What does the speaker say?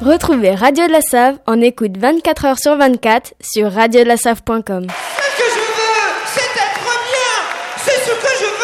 Retrouvez Radio de la Save en écoute 24 heures sur 24 sur radiodelасave.com. Ce que je veux, c'est être bien. C'est ce que je veux.